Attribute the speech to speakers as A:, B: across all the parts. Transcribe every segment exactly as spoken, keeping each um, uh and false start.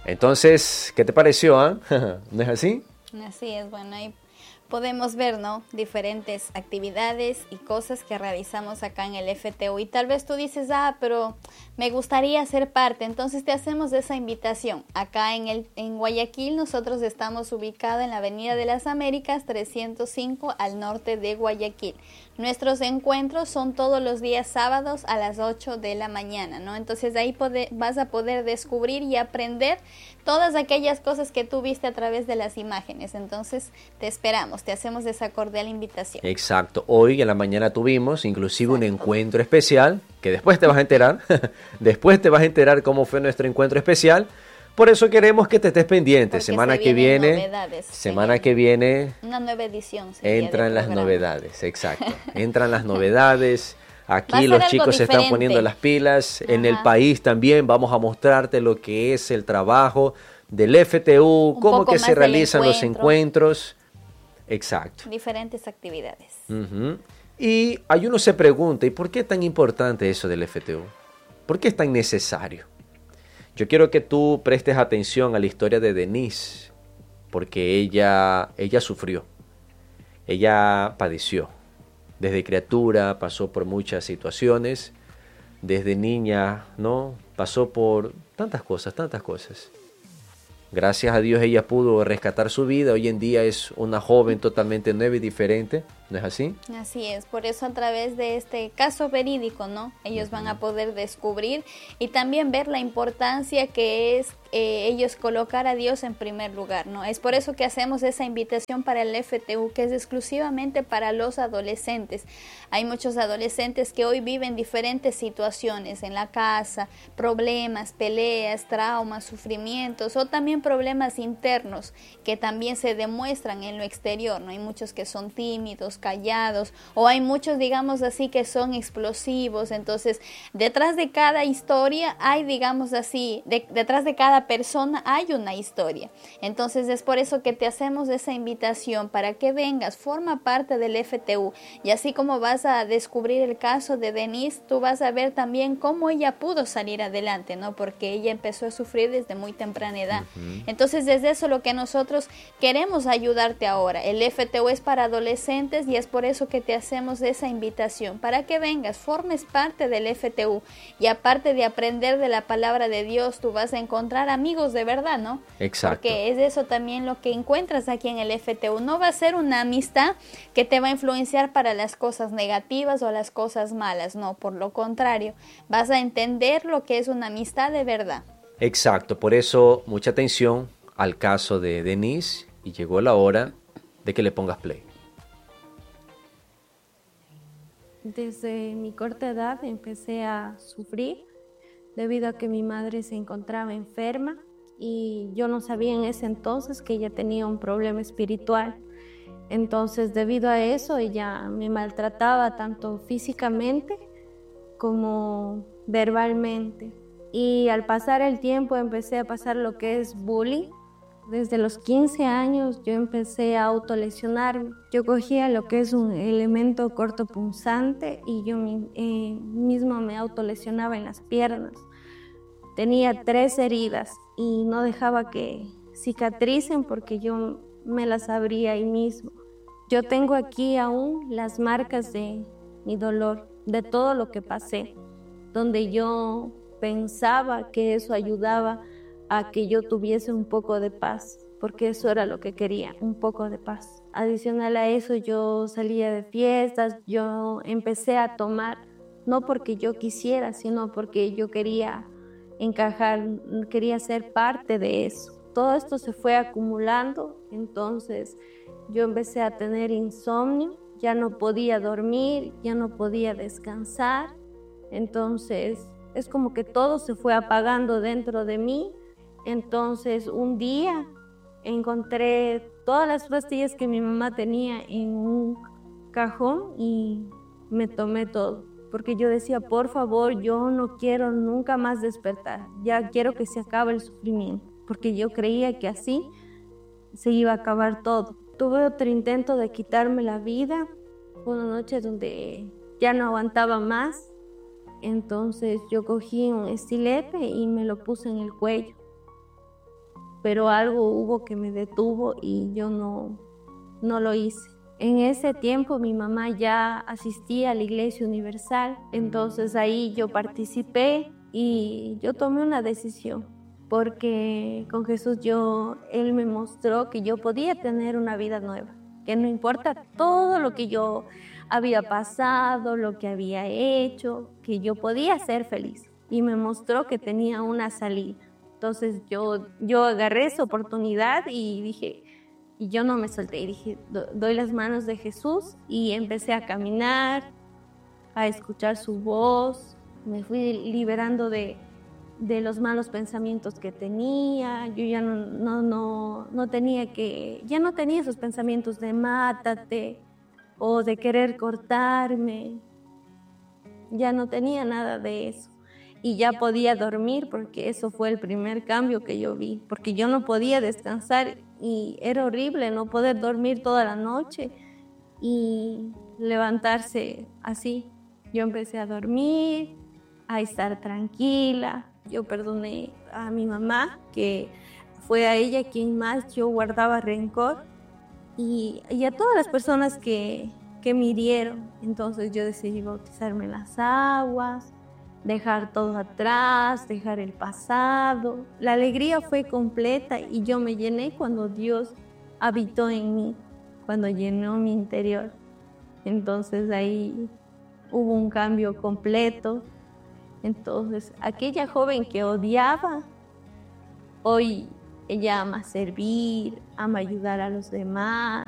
A: Entonces, ¿qué te pareció? ¿Ah? ¿No es así?
B: Así es, bueno, ahí podemos ver, ¿no? Diferentes actividades y cosas que realizamos acá en el F T U. Y tal vez tú dices, ah, pero me gustaría ser parte. Entonces te hacemos esa invitación. Acá en, el, en Guayaquil nosotros estamos ubicados en la Avenida de las Américas trescientos cinco al norte de Guayaquil. Nuestros encuentros son todos los días sábados a las ocho de la mañana, ¿no? Entonces ahí pode, vas a poder descubrir y aprender todas aquellas cosas que tú viste a través de las imágenes. Entonces te esperamos, te hacemos esa cordial invitación.
A: Exacto. Hoy en la mañana tuvimos inclusive Exacto. un encuentro especial, que después te vas a enterar, después te vas a enterar cómo fue nuestro encuentro especial. Por eso queremos que te estés pendiente. Porque semana que viene, novedades, semana que viene,
B: una nueva edición.
A: Entran las novedades, exacto. Entran las novedades. Aquí los chicos se están poniendo las pilas. Ajá. En el país también vamos a mostrarte lo que es el trabajo del F T U, un cómo que se realizan los encuentros. Exacto.
B: Diferentes actividades.
A: Uh-huh. Y hay uno se pregunta, ¿y por qué es tan importante eso del F T U? ¿Por qué es tan necesario? Yo quiero que tú prestes atención a la historia de Denise, porque ella, ella sufrió, ella padeció. Desde criatura pasó por muchas situaciones, desde niña, ¿no? Pasó por tantas cosas, tantas cosas. Gracias a Dios ella pudo rescatar su vida. Hoy en día es una joven totalmente nueva y diferente, ¿no es así?
B: Así es, por eso a través de este caso verídico, ¿no? Ellos van a poder descubrir y también ver la importancia que es eh, ellos colocar a Dios en primer lugar, ¿no? Es por eso que hacemos esa invitación para el F T U, que es exclusivamente para los adolescentes. Hay muchos adolescentes que hoy viven diferentes situaciones en la casa, problemas, peleas, traumas, sufrimientos o también problemas internos que también se demuestran en lo exterior, ¿no? Hay muchos que son tímidos, callados, o hay muchos, digamos así, que son explosivos. Entonces, detrás de cada historia hay, digamos así, de, detrás de cada persona hay una historia. Entonces, es por eso que te hacemos esa invitación para que vengas, forma parte del F T U, y así como vas a descubrir el caso de Denise, tú vas a ver también cómo ella pudo salir adelante, ¿no? Porque ella empezó a sufrir desde muy temprana edad. Uh-huh. Entonces, desde eso lo que nosotros queremos ayudarte ahora. El F T U es para adolescentes y es por eso que te hacemos esa invitación, para que vengas, formes parte del F T U y aparte de aprender de la palabra de Dios, tú vas a encontrar amigos de verdad, ¿no?
A: Exacto.
B: Porque es eso también lo que encuentras aquí en el F T U. No va a ser una amistad que te va a influenciar para las cosas negativas o las cosas malas, no, por lo contrario, vas a entender lo que es una amistad de verdad.
A: Exacto, por eso mucha atención al caso de Denise y llegó la hora de que le pongas play.
C: Desde mi corta edad empecé a sufrir debido a que mi madre se encontraba enferma y yo no sabía en ese entonces que ella tenía un problema espiritual. Entonces, debido a eso, ella me maltrataba tanto físicamente como verbalmente. Y al pasar el tiempo empecé a pasar lo que es bullying. Desde los quince años yo empecé a autolesionarme. Yo cogía lo que es un elemento cortopunzante y yo eh, mismo me autolesionaba en las piernas. Tenía tres heridas y no dejaba que cicatricen porque yo me las abría ahí mismo. Yo tengo aquí aún las marcas de mi dolor, de todo lo que pasé, donde yo pensaba que eso ayudaba a que yo tuviese un poco de paz, porque eso era lo que quería, un poco de paz. Adicional a eso, yo salía de fiestas, yo empecé a tomar, no porque yo quisiera, sino porque yo quería encajar, quería ser parte de eso. Todo esto se fue acumulando, entonces yo empecé a tener insomnio, ya no podía dormir, ya no podía descansar, entonces es como que todo se fue apagando dentro de mí. Entonces un día encontré todas las pastillas que mi mamá tenía en un cajón y me tomé todo, porque yo decía, por favor, yo no quiero nunca más despertar, ya quiero que se acabe el sufrimiento, porque yo creía que así se iba a acabar todo. Tuve otro intento de quitarme la vida, una noche donde ya no aguantaba más, entonces yo cogí un estilete y me lo puse en el cuello. pero algo hubo que me detuvo y yo no, no lo hice. En ese tiempo mi mamá ya asistía a la Iglesia Universal, entonces ahí yo participé y yo tomé una decisión, porque con Jesús yo, Él me mostró que yo podía tener una vida nueva, que no importa todo lo que yo había pasado, lo que había hecho, que yo podía ser feliz, y me mostró que tenía una salida. Entonces yo, yo agarré esa oportunidad y dije, y yo no me solté, y dije, doy las manos de Jesús, y empecé a caminar, a escuchar su voz, me fui liberando de, de los malos pensamientos que tenía. Yo ya no, no, no, no tenía que, ya no tenía esos pensamientos de mátate o de querer cortarme, ya no tenía nada de eso. Y ya podía dormir, porque eso fue el primer cambio que yo vi, porque yo no podía descansar y era horrible no poder dormir toda la noche y levantarse así. Yo empecé a dormir, a estar tranquila. Yo perdoné a mi mamá, que fue a ella quien más yo guardaba rencor, y, y a todas las personas que, que me hirieron. Entonces yo decidí bautizarme en las aguas, dejar todo atrás, dejar el pasado. La alegría fue completa y yo me llené cuando Dios habitó en mí, cuando llenó mi interior. Entonces ahí hubo un cambio completo. Entonces aquella joven que odiaba, hoy ella ama servir, ama ayudar a los demás.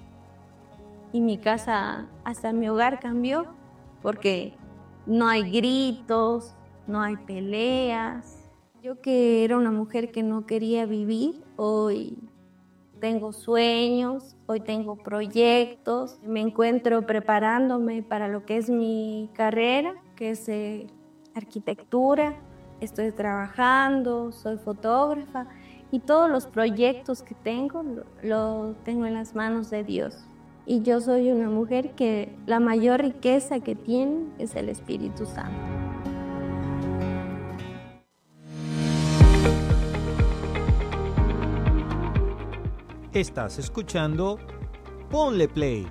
C: Y mi casa, hasta mi hogar cambió, porque no hay gritos, no hay peleas. Yo, que era una mujer que no quería vivir, hoy tengo sueños, hoy tengo proyectos. Me encuentro preparándome para lo que es mi carrera, que es eh, arquitectura. Estoy trabajando, soy fotógrafa, y todos los proyectos que tengo lo, lo tengo en las manos de Dios. Y yo soy una mujer que la mayor riqueza que tiene es el Espíritu Santo.
D: Estás escuchando Ponle Play.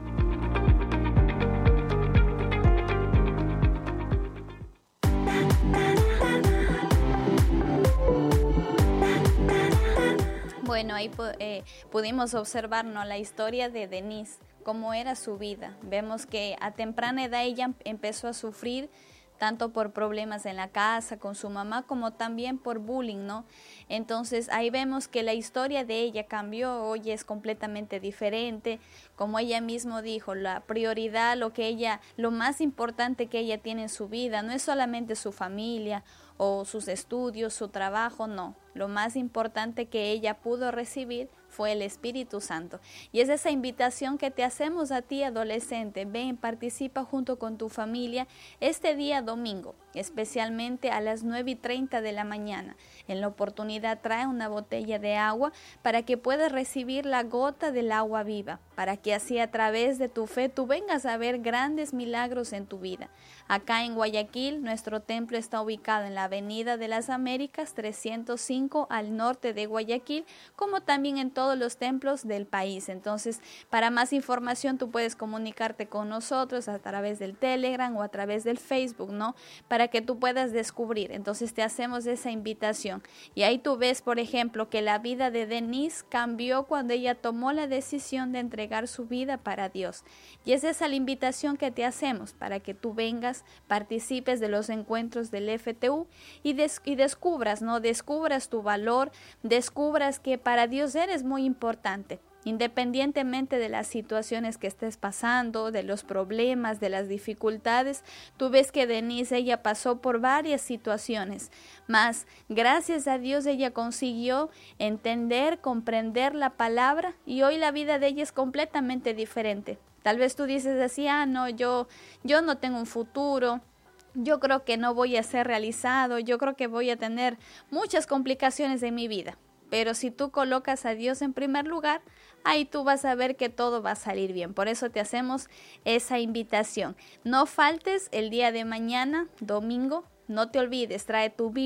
B: Bueno, ahí eh, pudimos observar, ¿no?, la historia de Denise, cómo era su vida. Vemos que a temprana edad ella empezó a sufrir tanto por problemas en la casa con su mamá, como también por bullying, ¿no? Entonces ahí vemos que la historia de ella cambió, hoy es completamente diferente. Como ella misma dijo, la prioridad, lo que ella, lo más importante que ella tiene en su vida, no es solamente su familia o sus estudios, su trabajo, no. Lo más importante que ella pudo recibir fue el Espíritu Santo. Y es esa invitación que te hacemos a ti, adolescente. Ven, participa junto con tu familia este día domingo, especialmente a las nueve y treinta de la mañana. En la oportunidad trae una botella de agua para que puedas recibir la gota del agua viva, para que así a través de tu fe tú vengas a ver grandes milagros en tu vida. Acá en Guayaquil, nuestro templo está ubicado en la Avenida de las Américas trescientos cinco al norte de Guayaquil, como también en todos los templos del país. Entonces, para más información tú puedes comunicarte con nosotros a través del Telegram o a través del Facebook, ¿no? Para que tú puedas descubrir. Entonces te hacemos esa invitación. Y ahí tú ves, por ejemplo, que la vida de Denise cambió cuando ella tomó la decisión de entregar su vida para Dios. Y es esa la invitación que te hacemos, para que tú vengas, participes de los encuentros del F T U y, des y descubras, ¿no? Descubras tu valor, descubras que para Dios eres muy importante. Independientemente de las situaciones que estés pasando, de los problemas, de las dificultades, tú ves que Denise, ella pasó por varias situaciones, mas gracias a Dios ella consiguió entender, comprender la palabra, y hoy la vida de ella es completamente diferente. Tal vez tú dices así, ah, no, yo, yo no tengo un futuro, yo creo que no voy a ser realizado, yo creo que voy a tener muchas complicaciones en mi vida. Pero si tú colocas a Dios en primer lugar, ahí tú vas a ver que todo va a salir bien. Por eso te hacemos esa invitación. No faltes el día de mañana, domingo. No te olvides, trae tu Biblia,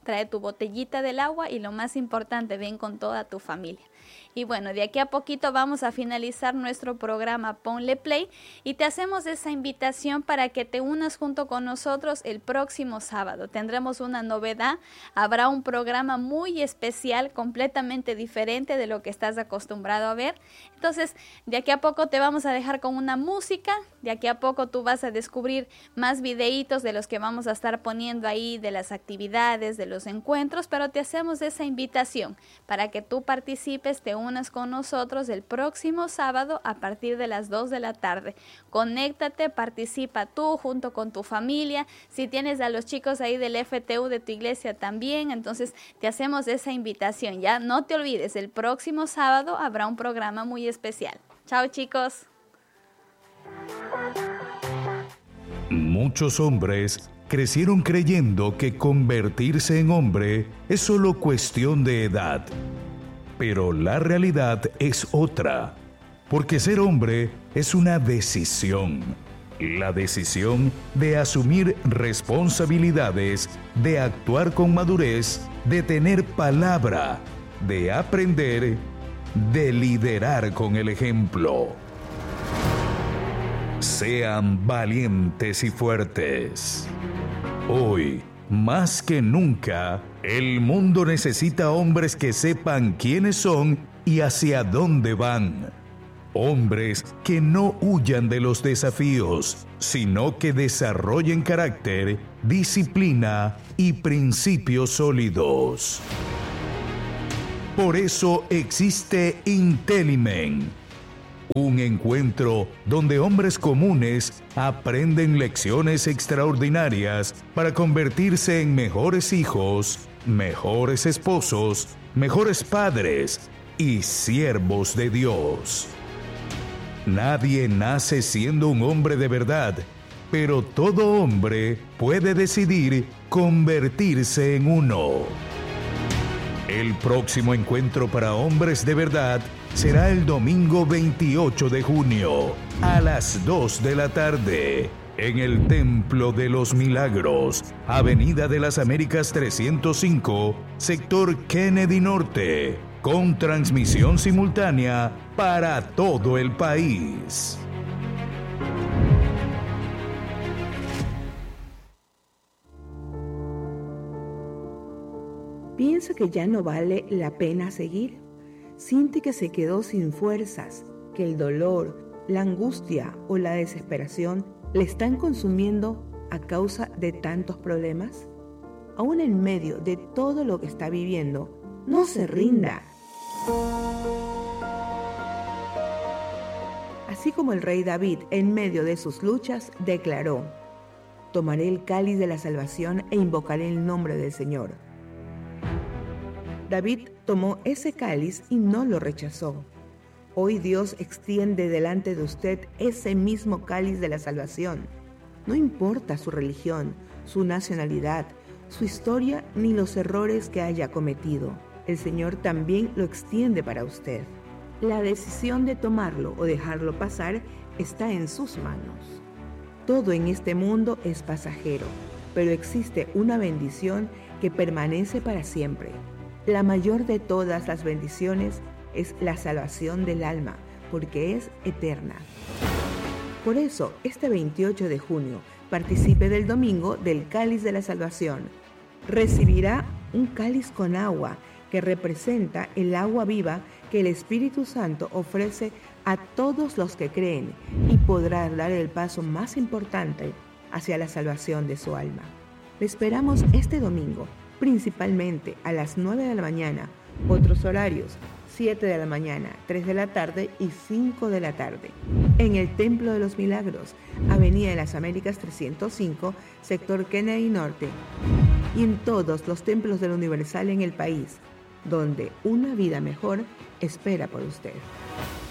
B: trae tu botellita del agua y lo más importante, ven con toda tu familia. Y bueno, de aquí a poquito vamos a finalizar nuestro programa Ponle Play y te hacemos esa invitación para que te unas junto con nosotros el próximo sábado. Tendremos una novedad, habrá un programa muy especial, completamente diferente de lo que estás acostumbrado a ver. Entonces, de aquí a poco te vamos a dejar con una música, de aquí a poco tú vas a descubrir más videitos de los que vamos a estar poniendo ahí, de las actividades, de los encuentros, pero te hacemos esa invitación para que tú participes, te unas con nosotros el próximo sábado a partir de las dos de la tarde. Conéctate, participa tú junto con tu familia. Si tienes a los chicos ahí del F T U de tu iglesia también, entonces te hacemos esa invitación. Ya no te olvides, el próximo sábado habrá un programa muy especial. Chao, chicos.
E: Muchos hombres crecieron creyendo que convertirse en hombre es solo cuestión de edad. Pero la realidad es otra, porque ser hombre es una decisión. La decisión de asumir responsabilidades, de actuar con madurez, de tener palabra, de aprender, de liderar con el ejemplo. Sean valientes y fuertes. Hoy, más que nunca, el mundo necesita hombres que sepan quiénes son y hacia dónde van. Hombres que no huyan de los desafíos, sino que desarrollen carácter, disciplina y principios sólidos. Por eso existe Intellimen, un encuentro donde hombres comunes aprenden lecciones extraordinarias para convertirse en mejores hijos, mejores esposos, mejores padres y siervos de Dios. Nadie nace siendo un hombre de verdad, pero todo hombre puede decidir convertirse en uno. El próximo encuentro para hombres de verdad será el domingo veintiocho de junio a las dos de la tarde en el Templo de los Milagros, Avenida de las Américas trescientos cinco, sector Kennedy Norte, con transmisión simultánea para todo el país.
F: ¿Piensa que ya no vale la pena seguir? ¿Siente que se quedó sin fuerzas, que el dolor, la angustia o la desesperación le están consumiendo a causa de tantos problemas? Aún en medio de todo lo que está viviendo, no se rinda. Así como el rey David, en medio de sus luchas, declaró: tomaré el cáliz de la salvación e invocaré el nombre del Señor. David tomó ese cáliz y no lo rechazó. Hoy Dios extiende delante de usted ese mismo cáliz de la salvación. No importa su religión, su nacionalidad, su historia ni los errores que haya cometido. El Señor también lo extiende para usted. La decisión de tomarlo o dejarlo pasar está en sus manos. Todo en este mundo es pasajero, pero existe una bendición que permanece para siempre. La mayor de todas las bendiciones es la salvación del alma, porque es eterna. Por eso, este veintiocho de junio, participe del domingo del Cáliz de la Salvación. Recibirá un cáliz con agua que representa el agua viva que el Espíritu Santo ofrece a todos los que creen y podrá dar el paso más importante hacia la salvación de su alma. Le esperamos este domingo, principalmente a las nueve de la mañana, otros horarios, siete de la mañana, tres de la tarde y cinco de la tarde, en el Templo de los Milagros, Avenida de las Américas trescientos cinco, sector Kennedy Norte, y en todos los templos del Universal en el país, donde una vida mejor espera por usted.